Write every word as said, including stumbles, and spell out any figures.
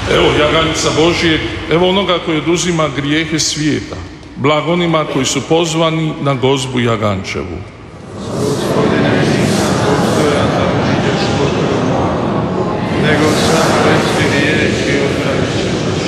Evo jaganjca Božijeg, evo onoga koji oduzima grijehe svijeta. Blag onima koji su pozvani na gozbu jagančevu.